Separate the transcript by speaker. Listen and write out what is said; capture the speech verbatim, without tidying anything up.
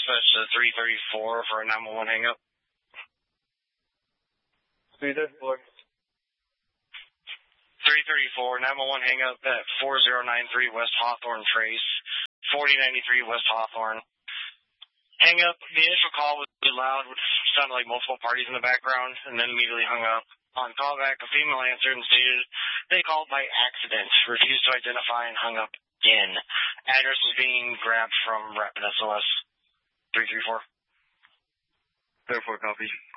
Speaker 1: dispatch to three thirty-four for a nine one one hang-up.
Speaker 2: three thirty-four.
Speaker 1: three thirty-four, nine one one hang-up at four zero nine three West Hawthorne Trace, forty ninety-three West Hawthorne. Hang-up, the initial call was really loud, which sounded like multiple parties in the background, and then immediately hung up. On callback, a female answered and stated they called by accident, refused to identify, and hung up again. Address was being grabbed from Rapid S O S. three three four.
Speaker 2: three four, copy.